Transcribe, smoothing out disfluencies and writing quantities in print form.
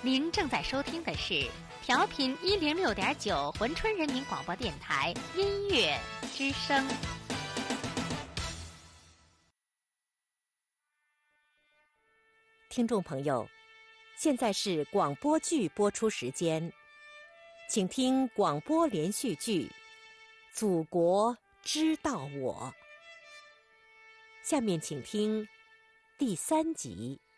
您正在收听的是调频106.9珲春人民广播电台音乐之声。 听众朋友，现在是广播剧播出时间，请听广播连续剧《祖国知道我》。下面请听第3集。